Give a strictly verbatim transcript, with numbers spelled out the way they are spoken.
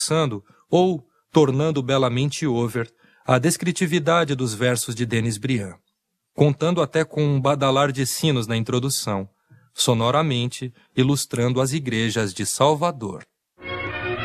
ou tornando belamente over a descritividade dos versos de Denis Briand, contando até com um badalar de sinos na introdução, sonoramente ilustrando as igrejas de Salvador.